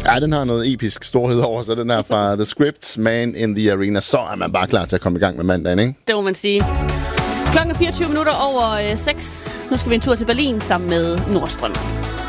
Ja, den har noget episk storhed over sig, den her fra The Script, Man in the Arena. Så er man bare klar til at komme i gang med mandagen, ikke? Det må man sige. Klokken er 24 minutter over 6. Nu skal vi en tur til Berlin sammen med Nordstrøm.